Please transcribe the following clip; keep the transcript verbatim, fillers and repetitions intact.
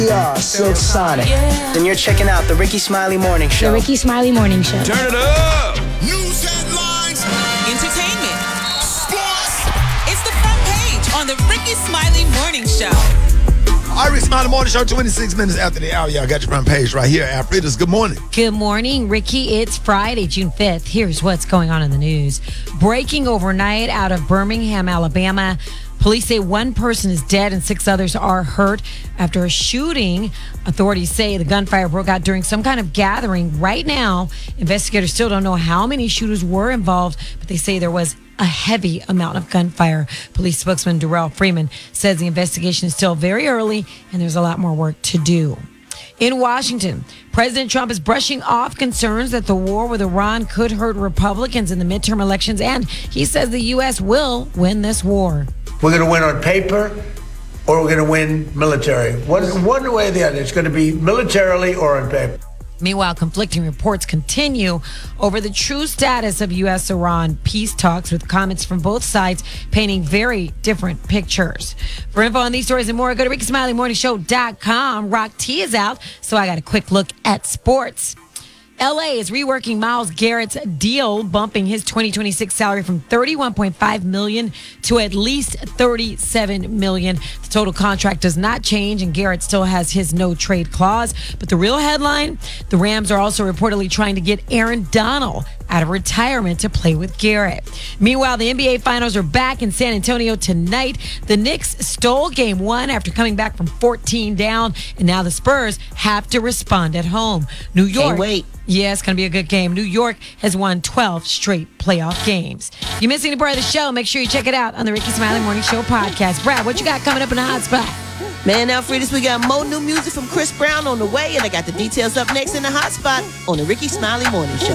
Yeah, Silk Sonic. Yeah. Then you're checking out the Ricky Smiley Morning Show. The Ricky Smiley Morning Show. Turn it up! News headlines. Entertainment. Sports. It's the front page on the Ricky Smiley Morning Show. All right, Ricky Smiley Morning Show, twenty-six minutes after the hour. Y'all got your front page right here. Alfreda's, good morning. Good morning, Ricky. It's Friday, June fifth. Here's what's going on in the news. Breaking overnight out of Birmingham, Alabama. Police say one person is dead and six others are hurt after a shooting. Authorities say the gunfire broke out during some kind of gathering. Right now, investigators still don't know how many shooters were involved, but they say there was a heavy amount of gunfire. Police spokesman Darrell Freeman says the investigation is still very early and there's a lot more work to do. In Washington, President Trump is brushing off concerns that the war with Iran could hurt Republicans in the midterm elections, and he says the U S will win this war. We're going to win on paper, or we're going to win military. One, one way or the other. It's going to be militarily or on paper. Meanwhile, conflicting reports continue over the true status of U S Iran peace talks, with comments from both sides painting very different pictures. For info on these stories and more, go to Ricky Smiley Morning Show dot com. Rock T is out, so I got a quick look at sports. L A is reworking Myles Garrett's deal, bumping his twenty twenty-six salary from thirty-one point five million dollars to at least thirty-seven million dollars. The total contract does not change, and Garrett still has his no-trade clause. But the real headline, the Rams are also reportedly trying to get Aaron Donald out of retirement to play with Garrett. Meanwhile, the N B A Finals are back in San Antonio tonight. The Knicks stole game one after coming back from fourteen down, and now the Spurs have to respond at home. New York. Can't wait. Yeah, it's going to be a good game. New York has won twelve straight playoff games. If you missed any part of the show, make sure you check it out on the Ricky Smiley Morning Show podcast. Brad, what you got coming up in the hot spot? Man, Alfredis, we got more new music from Chris Brown on the way, and I got the details up next in the hot spot on the Ricky Smiley Morning Show.